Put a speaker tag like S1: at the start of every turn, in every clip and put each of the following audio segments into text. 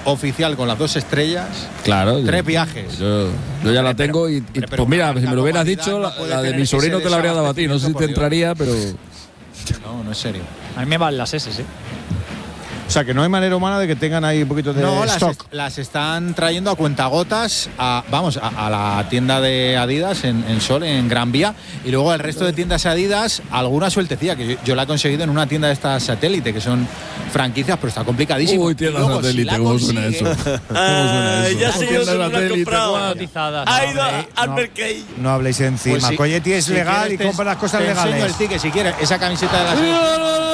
S1: oficial con las 2 estrellas.
S2: Claro.
S1: 3 viajes.
S2: Yo ya la tengo y pues mira, si me lo hubieras dicho, la de mi sobrino te la habría dado a ti. No sé si te entraría, pero...
S1: No es serio.
S3: A mí me van las S, sí.
S1: O sea, que no hay manera humana de que tengan ahí un poquito de stock. Las están trayendo a cuentagotas a la tienda de Adidas en Sol, en Gran Vía, y luego el resto de tiendas Adidas, alguna sueltecilla, que yo la he conseguido en una tienda de estas satélite, que son franquicias, pero está complicadísimo.
S2: Uy, tienda satélite, ¿cómo suena eso?
S4: Ya sé yo que lo han comprado. Ha ido al Mercadillo.
S5: No habléis encima.
S1: Pues
S5: Coyetti es legal y compra las cosas legales.
S1: Te enseño el ticket si quieres, esa camiseta de la selección.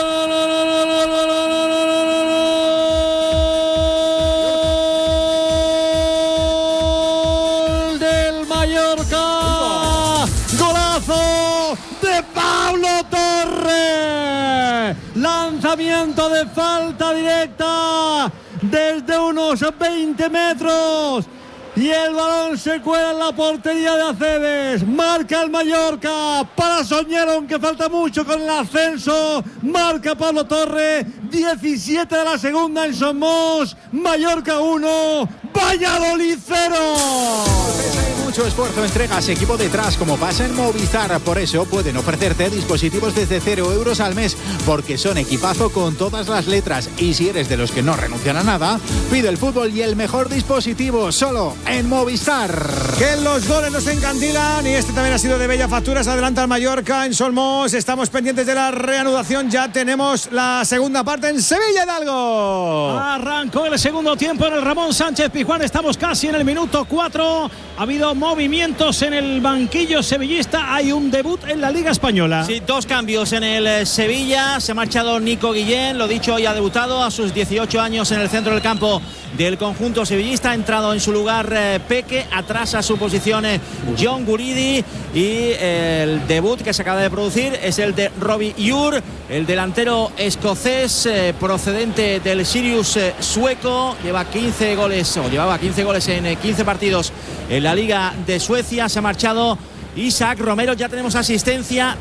S6: Lanzamiento de falta directa desde unos 20 metros y el balón se cuela en la portería de Aceves. Marca el Mallorca para soñar, aunque falta mucho con el ascenso. Marca Pablo Torre, 17 de la segunda en Somos. Mallorca 1, Valladolid 0.
S1: Mucho esfuerzo entregas equipo detrás, como pasa en Movistar. Por eso pueden ofrecerte dispositivos desde 0 euros al mes, porque son equipazo con todas las letras. Y si eres de los que no renuncian a nada, pide el fútbol y el mejor dispositivo solo en Movistar.
S5: Que los goles nos encandilan y este también ha sido de bella factura. Se adelanta el Mallorca en Solmos. Estamos pendientes de la reanudación. Ya tenemos la segunda parte en Sevilla Hidalgo.
S6: Arrancó el segundo tiempo en el Ramón Sánchez Pizjuán. Estamos casi en el minuto 4. Ha habido movimientos en el banquillo sevillista. Hay un debut en la Liga Española.
S7: Sí, 2 cambios en el Sevilla. Se ha marchado Nico Guillén, lo dicho, hoy ha debutado a sus 18 años en el centro del campo del conjunto sevillista. Ha entrado en su lugar Peque, atrás a su posición John Guridi, y el debut que se acaba de producir es el de Robbie Ure, el delantero escocés procedente del Sirius sueco. Llevaba 15 goles en 15 partidos en la Liga de Suecia. Se ha marchado Isaac Romero. Ya tenemos asistencia,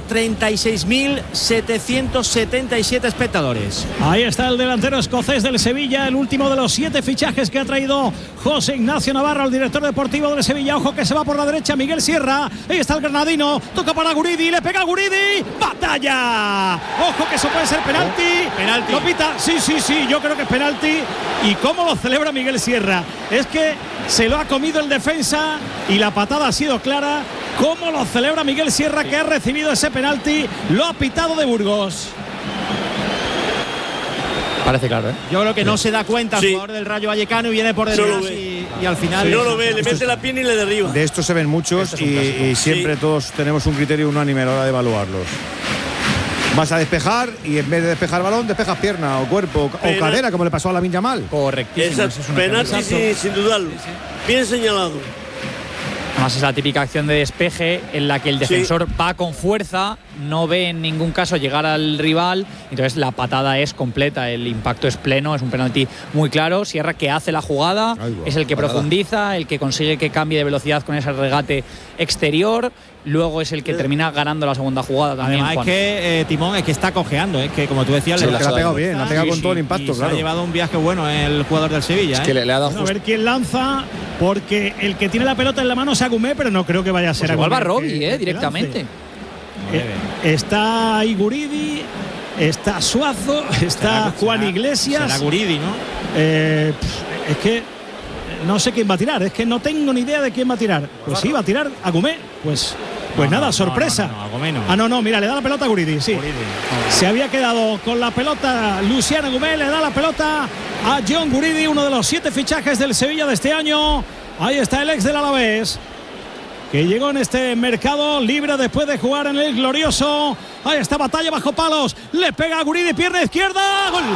S7: 36.777 espectadores.
S6: Ahí está el delantero escocés del Sevilla, el último de los 7 fichajes que ha traído José Ignacio Navarro, el director deportivo del Sevilla. Ojo que se va por la derecha Miguel Sierra. Ahí está el granadino, toca para Guridi, le pega a Guridi, batalla. Ojo que eso puede ser penalti.
S7: Penalti.
S6: Lo pita, sí, yo creo que es penalti. Y cómo lo celebra Miguel Sierra. Es que se lo ha comido el defensa y la patada ha sido clara. Cómo lo celebra Miguel Sierra, que ha recibido ese penalti. Lo ha pitado de Burgos.
S3: Parece claro, ¿eh?
S7: Yo creo que no se da cuenta el jugador del Rayo Vallecano y viene por detrás y al final...
S4: No lo ve, le mete la pierna y le derriba.
S5: De estos se ven muchos y siempre todos tenemos un criterio unánime a la hora de evaluarlos. Vas a despejar y en vez de despejar balón, despejas pierna o cuerpo o cadera, como le pasó a Lamine Yamal.
S3: Correctísimo.
S4: Penalti sin dudarlo. Bien señalado.
S3: Además es la típica acción de despeje en la que el defensor va con fuerza, no ve en ningún caso llegar al rival, entonces la patada es completa, el impacto es pleno, es un penalti muy claro. Sierra, que hace la jugada, es el que profundiza, el que consigue que cambie de velocidad con ese regate exterior, luego es el que termina ganando la segunda jugada también.
S7: Además,
S3: Juan.
S7: Es que Timón, es que está cojeando, es que como tú decías,
S5: le ha pegado bien, le ha pegado con todo el impacto,
S7: claro. Se ha llevado un viaje bueno el jugador del Sevilla.
S2: Es que le ha dado
S6: a ver quién lanza, porque el que tiene la pelota en la mano es Agumé, pero no creo que vaya a ser
S3: Agumé.
S6: Igual
S3: va Robbie, directamente.
S6: Está Guridi, está Suazo, está Juan Iglesias.
S7: Será Guridi, ¿no?
S6: Es que no sé quién va a tirar, es que no tengo ni idea de quién va a tirar. Pues sí, va a tirar Agumé. Pues nada, sorpresa. No, mira, le da la pelota a Guridi, sí. Se había quedado con la pelota Luciano Agumé, le da la pelota a John Guridi, uno de los 7 fichajes del Sevilla de este año. Ahí está el ex del Alavés, que llegó en este mercado libre después de jugar en el glorioso. Ahí está, batalla bajo palos, le pega a Guridi, pierna izquierda, gol.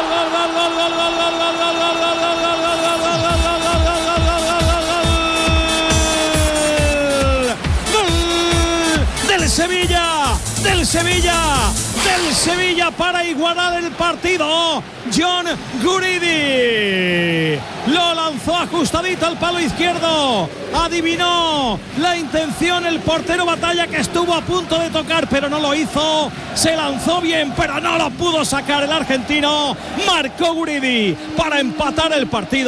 S6: Del Sevilla para igualar el partido. John Guridi lo lanzó ajustadito al palo izquierdo, adivinó la intención el portero Batalla, que estuvo a punto de tocar pero no lo hizo, se lanzó bien pero no lo pudo sacar el argentino. Marcó Guridi para empatar el partido.